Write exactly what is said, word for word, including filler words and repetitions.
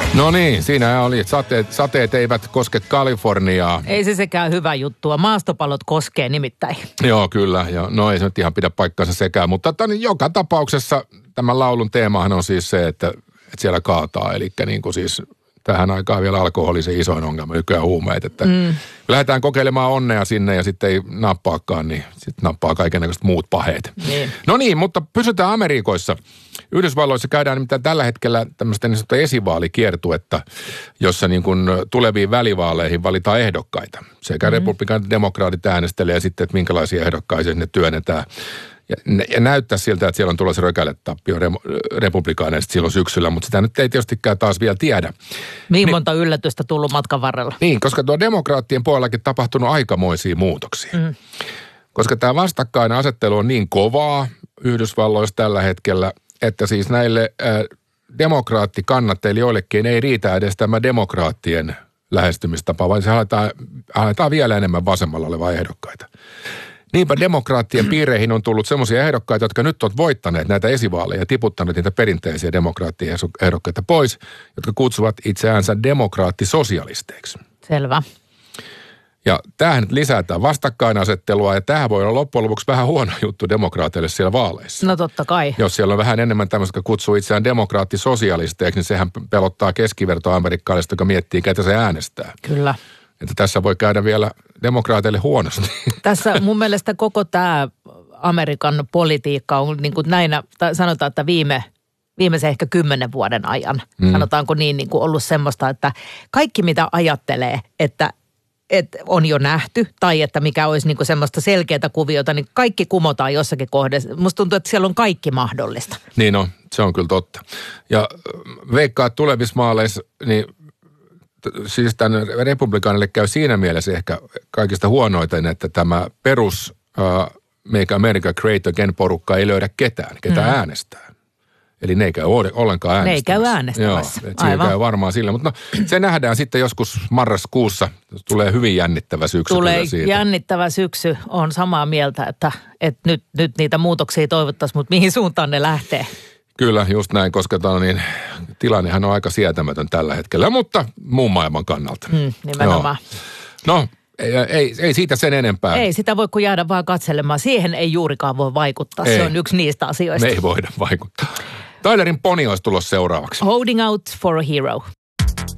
No niin, siinä oli. Sateet, sateet eivät koske Kaliforniaa. Ei se sekään hyvä juttua. Maastopalot koskee nimittäin. Joo, kyllä. Ja no ei se nyt ihan pidä paikkansa sekään. Mutta tämän, joka tapauksessa tämän laulun teemahan on siis se, että, että siellä kaataa. Eli niin kuin siis tähän aikaan vielä alkoholi se isoin ongelma, nykyään huumeet. Että mm. lähdetään kokeilemaan onnea sinne ja sitten ei nappaakaan, niin sitten nappaa kaikennäköiset muut paheet. Niin. No niin, mutta pysytään Amerikoissa. Yhdysvalloissa käydään nimittäin tällä hetkellä tämmöistä niin sanottua esivaalikiertuetta, jossa niin kuin tuleviin välivaaleihin valitaan ehdokkaita. Sekä mm-hmm. republikaanit ja demokraatit äänestelee ja sitten, että minkälaisia ehdokkaisia sinne työnnetään. Ja, ja näyttää siltä, että siellä on tulossa rökälle tappio republikaaneista silloin syksyllä, mutta sitä nyt ei tietystikään taas vielä tiedä. Niin monta niin, yllätystä tullut matkan varrella. Niin, koska tuo demokraattien puolellakin tapahtunut aikamoisia muutoksia. Mm. Koska tämä vastakkainasettelu on niin kovaa Yhdysvalloissa tällä hetkellä, että siis näille äh, demokraattikannattajille joillekin ei riitä edes tämä demokraattien lähestymistapa, vaan se haetaan, haetaan vielä enemmän vasemmalla olevaa ehdokkaita. Niinpä demokraattien piireihin on tullut semmoisia ehdokkaita, jotka nyt ovat voittaneet näitä esivaaleja ja tiputtaneet niitä perinteisiä demokraattien ehdokkaita pois, jotka kutsuvat itseäänsä demokraattisosialisteiksi. Selvä. Ja tämähän nyt lisätään vastakkainasettelua ja tämähän voi olla loppujen lopuksi vähän huono juttu demokraateille siellä vaaleissa. No totta kai. Jos siellä on vähän enemmän tämmöistä, jotka kutsuu itseään demokraattisosialisteiksi, niin sehän pelottaa keskivertoamerikkalaista, joka miettii, ketä se äänestää. Kyllä. Että tässä voi käydä vielä demokraateille huonosti. Tässä mun mielestä koko tämä Amerikan politiikka on niin kuin näinä, sanotaan, että viime, viimeisen ehkä kymmenen vuoden ajan, mm. sanotaanko niin, niin kuin ollut semmoista, että kaikki mitä ajattelee, että, että on jo nähty tai että mikä olisi niin kuin semmoista selkeää kuviota, niin kaikki kumotaan jossakin kohdassa. Musta tuntuu, että siellä on kaikki mahdollista. Niin on, se on kyllä totta. Ja veikkaa tulevissa maaleissa, niin siis tämän republikaanille käy siinä mielessä ehkä kaikista huonoiten, että tämä perus uh, Make America Great Again -porukka ei löydä ketään, ketä mm. äänestää. Eli ne ei käy ollenkaan äänestämässä. Ne ei käy äänestämässä. Joo, että siinä käy varmaan sillä. Mutta no, se nähdään sitten joskus marraskuussa. Tulee hyvin jännittävä syksy. Tulee jännittävä syksy. On samaa mieltä, että, että nyt, nyt niitä muutoksia toivottaisiin, mutta mihin suuntaan ne lähtee? Kyllä, just näin, koska niin, tilannehan on aika sietämätön tällä hetkellä, mutta muun maailman kannalta. Mm, nimenomaan. Joo. No, ei, ei, ei siitä sen enempää. Ei sitä voi kuin jäädä vaan katselemaan. Siihen ei juurikaan voi vaikuttaa. Ei. Se on yksi niistä asioista. Me ei voida vaikuttaa. Tylerin Pony olisi tulossa seuraavaksi. Holding out for a hero.